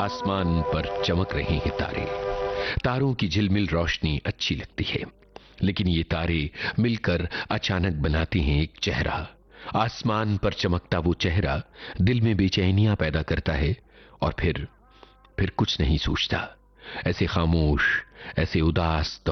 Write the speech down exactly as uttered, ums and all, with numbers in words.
आसमान पर चमक रहे हैं तारे। तारों की झिलमिल रोशनी अच्छी लगती है, लेकिन ये तारे मिलकर अचानक बनाते हैं एक चेहरा। आसमान पर चमकता वो चेहरा दिल में बेचैनियां पैदा करता है, और फिर फिर कुछ नहीं सूझता। ऐसे खामोश, ऐसे उदास